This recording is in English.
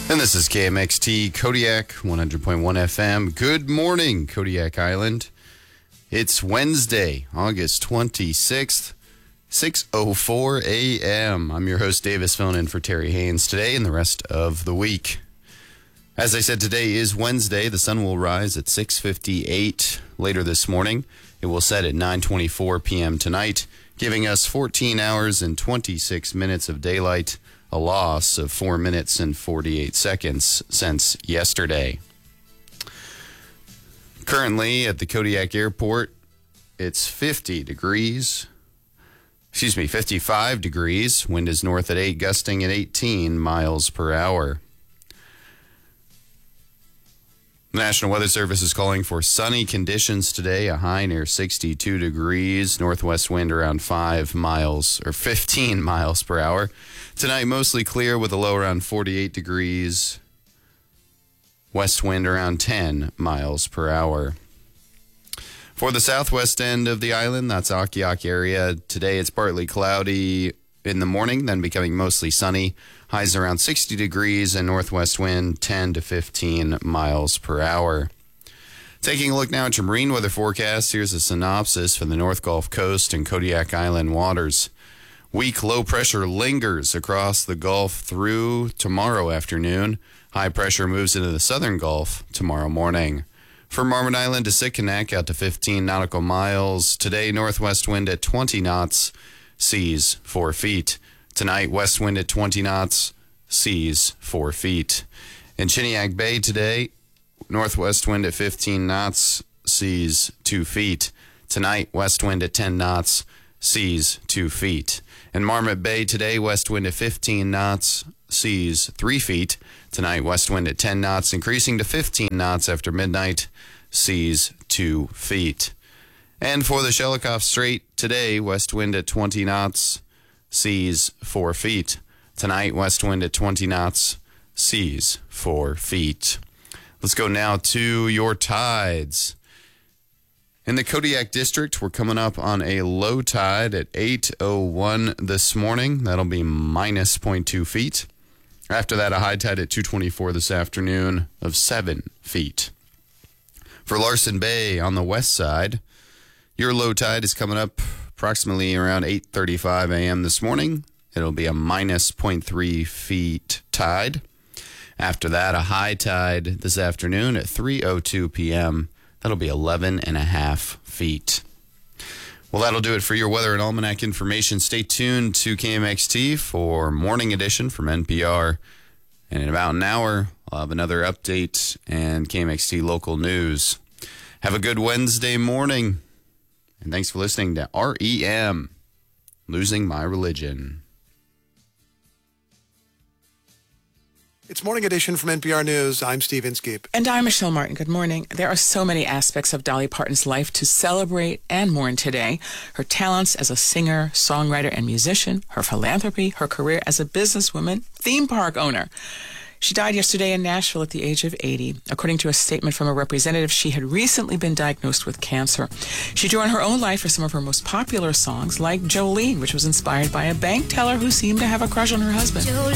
And this is KMXT Kodiak 100.1 FM. Good morning, Kodiak Island. It's Wednesday, August 26th, 6:04 a.m. I'm your host, Davis, filling in for Terry Haynes today and the rest of the week. As I said, today is Wednesday. The sun will rise at 6:58 later this morning. It will set at 9:24 p.m. tonight, giving us 14 hours and 26 minutes of daylight, a loss of 4 minutes and 48 seconds since yesterday. Currently at the Kodiak Airport, it's 55 degrees. Wind is north at 8, gusting at 18 miles per hour. The National Weather Service is calling for sunny conditions today, a high near 62 degrees, northwest wind around 15 miles per hour. Tonight, mostly clear with a low around 48 degrees, west wind around 10 miles per hour. For the southwest end of the island, that's Akiak area, today it's partly cloudy in the morning, then becoming mostly sunny. Highs around 60 degrees and northwest wind 10 to 15 miles per hour. Taking a look now at your marine weather forecast, here's a synopsis for the North Gulf Coast and Kodiak Island waters. Weak low pressure lingers across the Gulf through tomorrow afternoon. High pressure moves into the southern Gulf tomorrow morning. From Marmot Island to Sitkinak out to 15 nautical miles. Today, northwest wind at 20 knots, seas 4 feet. Tonight, west wind at 20 knots, seas 4 feet. In Chiniak Bay today, northwest wind at 15 knots, seas 2 feet. Tonight, west wind at 10 knots, seas 2 feet. In Marmot Bay today, west wind at 15 knots, seas 3 feet. Tonight, west wind at 10 knots, increasing to 15 knots after midnight, seas 2 feet. And for the Shelikof Strait today, west wind at 20 knots, seas 4 feet. Tonight, west wind at 20 knots, seas 4 feet. Let's go now to your tides. In the Kodiak District, we're coming up on a low tide at 8:01 this morning. That'll be minus 0.2 feet. After that, a high tide at 2:24 this afternoon of 7 feet. For Larsen Bay on the west side, your low tide is coming up approximately around 8:35 a.m. this morning. It'll be a minus 0.3 feet tide. After that, a high tide this afternoon at 3:02 p.m. That'll be 11.5 feet. Well, that'll do it for your weather and almanac information. Stay tuned to KMXT for Morning Edition from NPR. And in about an hour, I'll have another update and KMXT local news. Have a good Wednesday morning. And thanks for listening to REM, Losing My Religion. It's Morning Edition from NPR News. I'm Steve Inskeep. And I'm Michelle Martin. Good morning. There are so many aspects of Dolly Parton's life to celebrate and mourn today. Her talents as a singer, songwriter, and musician, her philanthropy, her career as a businesswoman, theme park owner. She died yesterday in Nashville at the age of 80. According to a statement from a representative, she had recently been diagnosed with cancer. She drew on her own life for some of her most popular songs, like Jolene, which was inspired by a bank teller who seemed to have a crush on her husband. Jolene.